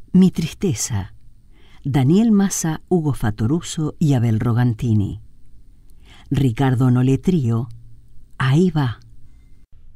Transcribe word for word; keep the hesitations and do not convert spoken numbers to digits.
Mi tristeza. Daniel Massa, Hugo Fatoruso y Abel Rogantini. Ricardo Noletrio. Ahí va.